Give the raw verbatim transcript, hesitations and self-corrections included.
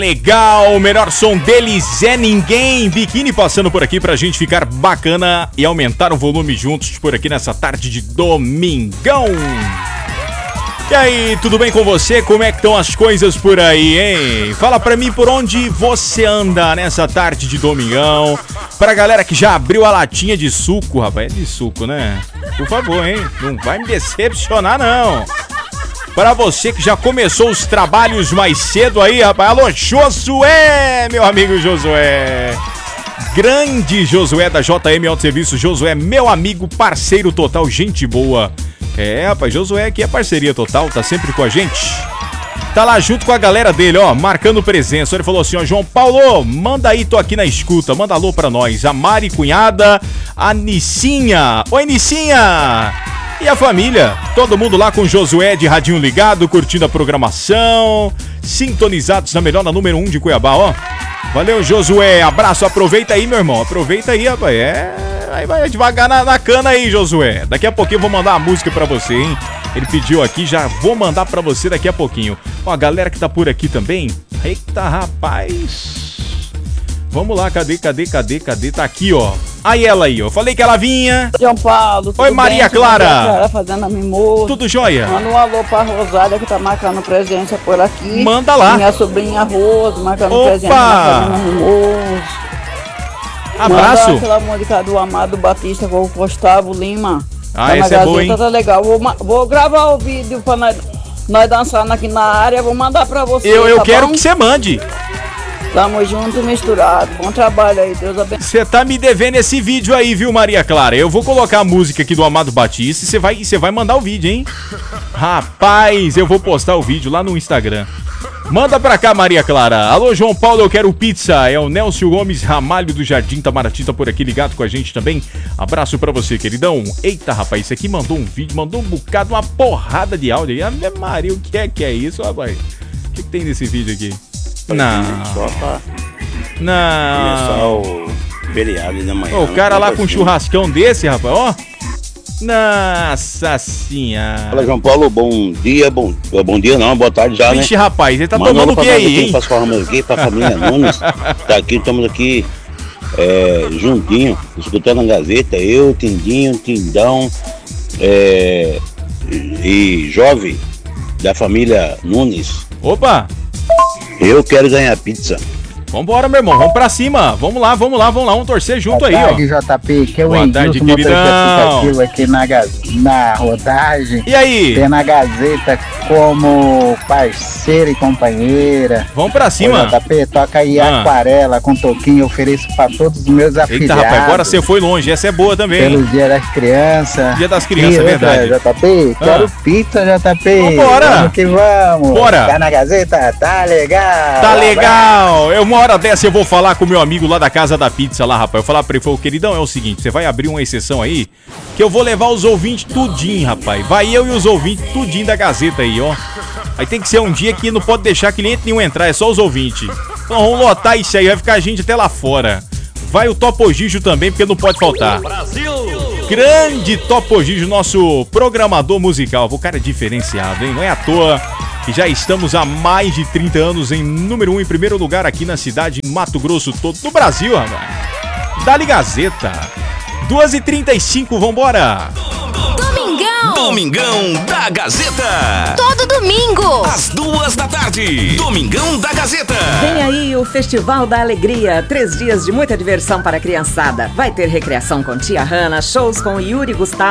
Legal, o melhor som deles é Ninguém. Biquíni passando por aqui pra gente ficar bacana e aumentar o volume juntos por aqui nessa tarde de domingão. E aí, tudo bem com você? Como é que estão as coisas por aí, hein? Fala pra mim por onde você anda nessa tarde de domingão. Pra galera que já abriu a latinha de suco, rapaz, é de suco, né? Por favor, hein? Não vai me decepcionar, não. Para você que já começou os trabalhos mais cedo aí, rapaz. Alô, Josué, meu amigo Josué. Grande Josué da J M Autoserviço. Josué, meu amigo, parceiro total, gente boa. É, rapaz, Josué aqui é parceria total, tá sempre com a gente. Tá lá junto com a galera dele, ó, marcando presença. Ele falou assim, ó, João Paulo, manda aí, tô aqui na escuta, manda alô pra nós. A Mari, cunhada, a Nicinha. Oi, Nicinha! E a família, todo mundo lá com o Josué de radinho ligado, curtindo a programação, sintonizados na melhor, na número um de Cuiabá, ó. Valeu, Josué, abraço, aproveita aí, meu irmão, aproveita aí, rapaz, é... Aí vai devagar na, na cana aí, Josué. Daqui a pouquinho eu vou mandar uma música pra você, hein? Ele pediu aqui, já vou mandar pra você daqui a pouquinho. Ó, a galera que tá por aqui também. Eita, rapaz. Vamos lá, cadê, cadê, cadê, cadê? Tá aqui, ó. Aí ela aí, ó. Falei que ela vinha. João Paulo, tudo Oi, Maria bem? Clara. Maria Clara fazendo a mimosa. Tudo jóia? Manda um alô pra Rosália que tá marcando presença por aqui. Manda lá. Minha sobrinha Rose marcando Opa. presença, fazendo a mimosa. Abraço. Manda aquela música do Amado Batista com o Gustavo Lima. Ah, tá essa é boa, hein? Tá legal. Vou, vou gravar o vídeo pra nós, nós dançando aqui na área. Vou mandar pra você. Eu, eu tá quero bom? que você mande. Tamo junto, misturado. Bom trabalho aí, Deus abençoe. Você tá me devendo esse vídeo aí, viu, Maria Clara? Eu vou colocar a música aqui do Amado Batista e você vai, você vai mandar o vídeo, hein? Rapaz, eu vou postar o vídeo lá no Instagram. Manda pra cá, Maria Clara. Alô, João Paulo, eu quero pizza. É o Nelson Gomes Ramalho do Jardim Itamaraty, tá por aqui ligado com a gente também. Abraço pra você, queridão. Eita, rapaz, esse aqui mandou um vídeo, mandou um bocado, uma porrada de áudio aí. Ave Maria, o que é que é isso, rapaz? O que, que tem nesse vídeo aqui? Não. Só pra Não. começar o feriado da manhã. Ô, o cara lá com um assim. churrascão desse, rapaz, ó. Nossa senhora. Fala, João Paulo, bom dia, bom, bom dia não, boa tarde já, Vixe, né? rapaz, ele tá Manda tomando o pra que nós aí, aqui, hein? Pra formas aqui, pra família Nunes. Tá aqui, estamos aqui é, juntinho, escutando a Gazeta, eu, Tindinho, Tindão, é, e Jovem, da família Nunes. Opa! Eu quero ganhar pizza. Vambora, meu irmão, vamos pra cima. Vamos lá, vamos lá, vamos lá, vamos torcer junto aí, Boa ó. tarde, J P, que é o Boa tarde, Edilson, motorista queridão. aplicativo aqui na, gaz- na rodagem. E aí? Tem na Gazeta como parceira e companheira. Vamos pra Ô, cima. J P, toca aí Ah. Aquarela com toquinho, ofereço pra todos os meus Eita, afiliados. rapaz, agora você foi longe, essa é boa também. Pelo Dia das Crianças. Dia das Crianças, E é outra, verdade. J P, quero Ah. pizza, J P. Vambora. Vamos que vamos. Bora. Tá na Gazeta? Tá legal. Tá legal! Eu, uma hora dessa eu vou falar com o meu amigo lá da Casa da Pizza lá, rapaz. Eu falar pra ele, falou, queridão, é o seguinte, você vai abrir uma exceção aí, que eu vou levar os ouvintes tudinho, rapaz. Vai eu e os ouvintes tudinho da Gazeta aí, ó. Aí tem que ser um dia que não pode deixar cliente nenhum entrar, é só os ouvintes. Então vamos lotar isso aí, vai ficar a gente até lá fora. Vai o Topo Gijo também, porque não pode faltar. Grande Topo Gijo, nosso programador musical. O cara é diferenciado, hein? Não é à toa que já estamos há mais de trinta anos em número um, em primeiro lugar aqui na cidade, em Mato Grosso todo, no Brasil, rapaz. Dali Gazeta. duas e trinta e cinco, vambora. Domingão! Domingão da Gazeta. Todo domingo! Às duas da tarde. Domingão da Gazeta. Vem aí o Festival da Alegria, três dias de muita diversão para a criançada. Vai ter recreação com Tia Hanna, shows com Yuri Gustavo.